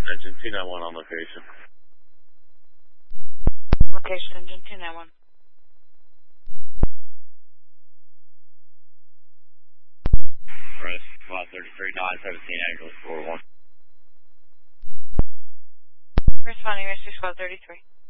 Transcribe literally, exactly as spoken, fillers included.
Engine two nine one on location. Location engine two nine one. Rest, five thirty-three, nine seventeen, Angeles four one. Responding, Rescue Squad thirty-three.